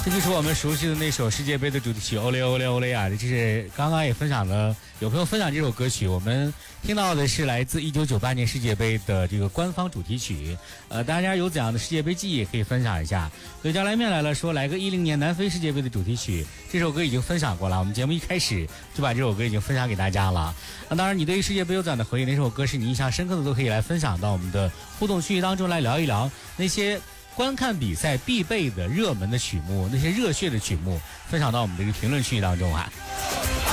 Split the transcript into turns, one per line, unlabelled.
这就是我们熟悉的那首世界杯的主题曲《欧雷欧雷欧雷》啊！这是刚刚也分享了，有朋友分享这首歌曲，我们听到的是来自1998年世界杯的这个官方主题曲。大家有怎样的世界杯记忆也可以分享一下。对，叫来面来了，说来个10年南非世界杯的主题曲，这首歌已经分享过了，我们节目一开始就把这首歌已经分享给大家了。那当然，你对于世界杯有怎样的回忆？哪首歌是你印象深刻的，都可以来分享到我们的互动区域当中来聊一聊那些观看比赛必备的热门的曲目，那些热血的曲目，分享到我们这个评论区域当中啊。